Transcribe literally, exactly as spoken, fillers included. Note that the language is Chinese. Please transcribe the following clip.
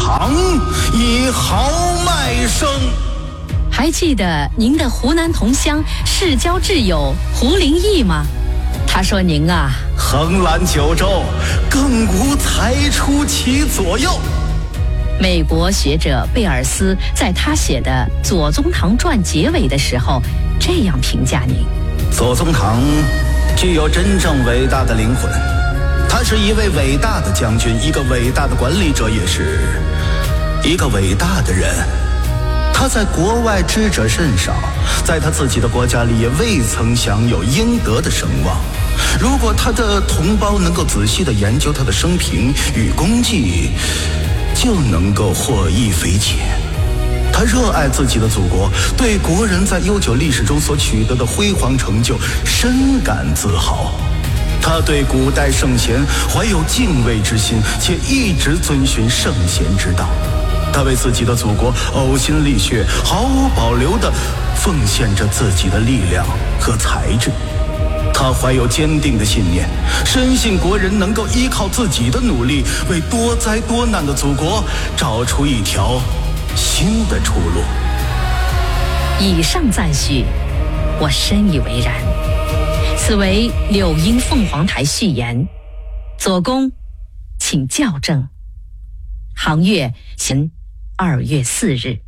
堂以豪迈声。 还记得您的湖南同乡世交挚友胡林翼吗？他说您啊， 横览九州，更无才出其左右。 美国学者贝尔斯在他写的《左宗棠传》结尾的时候这样评价您： 左宗棠具有真正伟大的灵魂，他是一位伟大的将军，一个伟大的管理者，也是一个伟大的人。他在国外知者甚少，在他自己的国家里也未曾享有应得的声望。如果他的同胞能够仔细地研究他的生平与功绩，就能够获益匪浅。他热爱自己的祖国，对国人在悠久历史中所取得的辉煌成就深感自豪。他对古代圣贤怀有敬畏之心，且一直遵循圣贤之道。他为自己的祖国呕心沥血，毫无保留地奉献着自己的力量和才智。他怀有坚定的信念，深信国人能够依靠自己的努力，为多灾多难的祖国找出一条新的出路。 以上赞许，我深以为然。此为柳荫凤凰台序言，左公请校正。杭月行二月四日。